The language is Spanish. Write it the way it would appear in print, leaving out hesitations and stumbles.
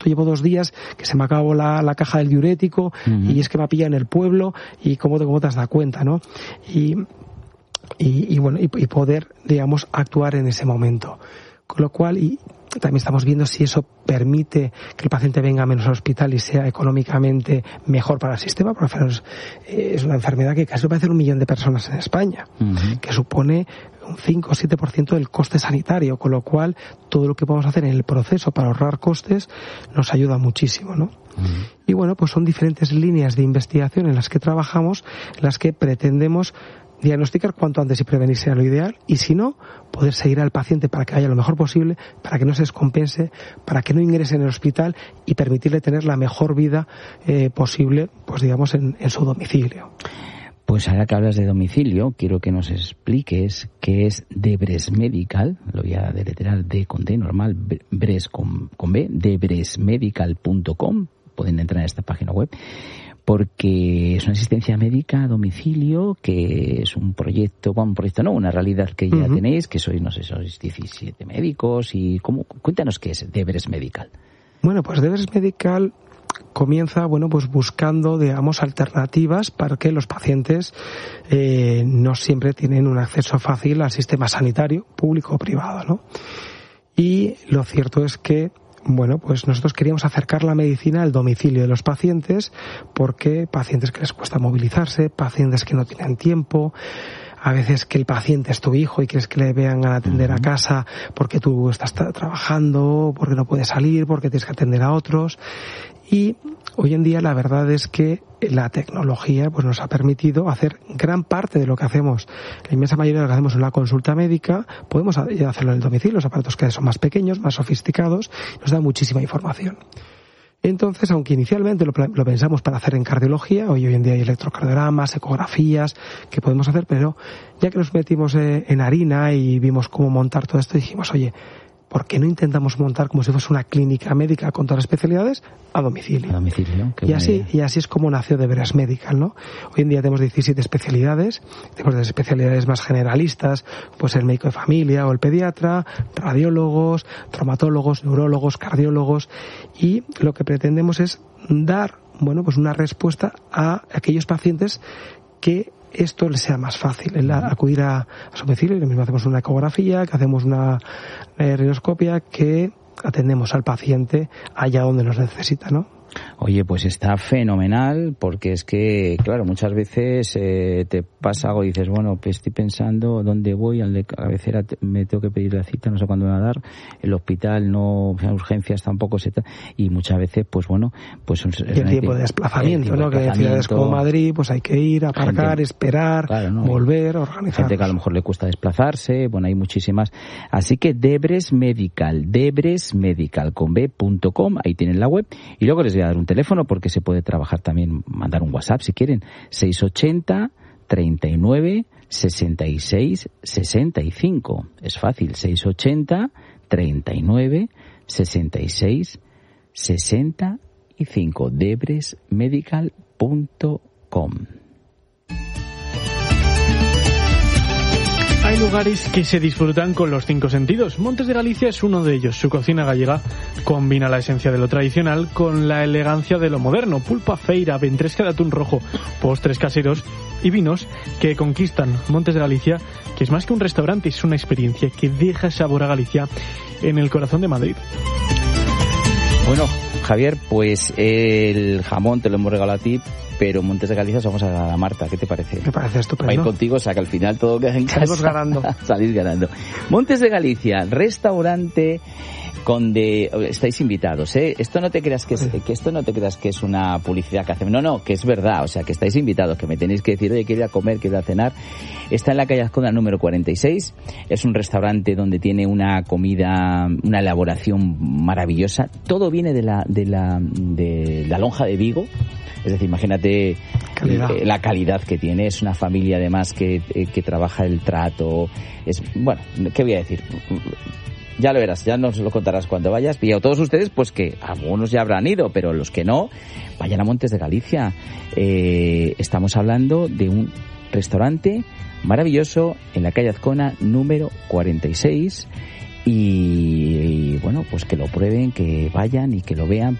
justo llevo 2 días que se me acabó la caja del diurético y es que me ha pillado en el pueblo y cómo te has dado cuenta, ¿no? Y poder, digamos, actuar en ese momento. Con lo cual, y también estamos viendo si eso permite que el paciente venga menos al hospital y sea económicamente mejor para el sistema, porque es una enfermedad que casi puede hacer 1 millón de personas en España, que supone un 5 o 7% del coste sanitario, con lo cual todo lo que podamos hacer en el proceso para ahorrar costes nos ayuda muchísimo, ¿no? Y bueno, pues son diferentes líneas de investigación en las que trabajamos, en las que pretendemos diagnosticar cuanto antes y prevenir sea lo ideal, y si no, poder seguir al paciente para que vaya lo mejor posible, para que no se descompense, para que no ingrese en el hospital y permitirle tener la mejor vida posible, pues digamos, en su domicilio. Pues ahora que hablas de domicilio, quiero que nos expliques qué es Debres Medical, lo voy a deletrear D con D normal, Bres con B, debresmedical.com, pueden entrar a esta página web, porque es una asistencia médica a domicilio, que es un proyecto, una realidad que ya tenéis, que sois 17 médicos, y cuéntanos qué es Debres Medical. Bueno, pues Debres Medical comienza, pues buscando, digamos, alternativas para que los pacientes no siempre tienen un acceso fácil al sistema sanitario, público o privado, ¿no? Y lo cierto es que pues nosotros queríamos acercar la medicina al domicilio de los pacientes, porque pacientes que les cuesta movilizarse, pacientes que no tienen tiempo, a veces que el paciente es tu hijo y quieres que le vean a atender a casa porque tú estás trabajando, porque no puedes salir, porque tienes que atender a otros. Y hoy en día la verdad es que la tecnología pues nos ha permitido hacer gran parte de lo que hacemos. La inmensa mayoría de lo que hacemos en una consulta médica podemos hacerlo en el domicilio. Los aparatos que son más pequeños, más sofisticados, nos dan muchísima información. Entonces, aunque inicialmente lo pensamos para hacer en cardiología, hoy en día hay electrocardiogramas, ecografías que podemos hacer, pero ya que nos metimos en harina y vimos cómo montar todo esto, dijimos, oye, ¿por qué no intentamos montar como si fuese una clínica médica con todas las especialidades a domicilio? A domicilio, y así es como nació Debres Medical, ¿no? Hoy en día tenemos 17 especialidades, tenemos las especialidades más generalistas, pues el médico de familia o el pediatra, radiólogos, traumatólogos, neurólogos, cardiólogos, y lo que pretendemos es dar, pues una respuesta a aquellos pacientes que esto les sea más fácil, el acudir a su domicilio. Y lo mismo hacemos una ecografía, que hacemos una rinoscopia, que atendemos al paciente allá donde nos necesita, ¿no? Oye, pues está fenomenal, porque es que, claro, muchas veces te pasa algo y dices, pues estoy pensando dónde voy, a la cabecera me tengo que pedir la cita, no sé cuándo me va a dar, el hospital no, urgencias tampoco y muchas veces, y el tiempo de desplazamiento, ¿no? Que en ciudades como Madrid, pues hay que ir, aparcar, esperar, volver, organizar. Gente que a lo mejor le cuesta desplazarse, hay muchísimas. Así que Debres Medical con B.com, ahí tienen la web, y luego les voy a dar un teléfono porque se puede trabajar también, mandar un WhatsApp si quieren, 680 39 66 65. Es fácil, 680 39 66 65. debresmedical.com. Hay lugares que se disfrutan con los 5 sentidos. Montes de Galicia es uno de ellos. Su cocina gallega combina la esencia de lo tradicional con la elegancia de lo moderno. Pulpa, feira, ventresca de atún rojo, postres caseros y vinos que conquistan Montes de Galicia, que es más que un restaurante, es una experiencia que deja sabor a Galicia en el corazón de Madrid. Bueno, Javier, pues el jamón te lo hemos regalado a ti, pero Montes de Galicia vamos a Marta, ¿qué te parece? Me parece estupendo. Va a ir contigo, o sea que al final todo queda en casa. Salimos ganando. Salís ganando. Montes de Galicia, restaurante estáis invitados, ¿eh? Esto no te creas que es una publicidad que hacemos. No, que es verdad, o sea, que estáis invitados, que me tenéis que decir, oye, quiero ir a comer, quiero ir a cenar. Está en la calle Azcona número 46. Es un restaurante donde tiene una comida, una elaboración maravillosa. Todo viene de la lonja de Vigo. Es decir, imagínate la calidad que tiene. Es una familia además que trabaja el trato. ¿Qué voy a decir? Ya lo verás, ya nos lo contarás cuando vayas. Y a todos ustedes, pues que algunos ya habrán ido, pero los que no, vayan a Montes de Galicia. Estamos hablando de un restaurante maravilloso en la calle Azcona número 46. y bueno, pues que lo prueben, que vayan y que lo vean,